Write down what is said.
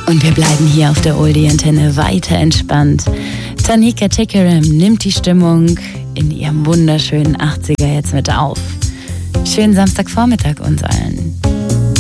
Und wir bleiben hier auf der Oldie-Antenne weiter entspannt. Tanika Tikaram nimmt die Stimmung in ihrem wunderschönen 80er jetzt mit auf. Schönen Samstagvormittag uns allen.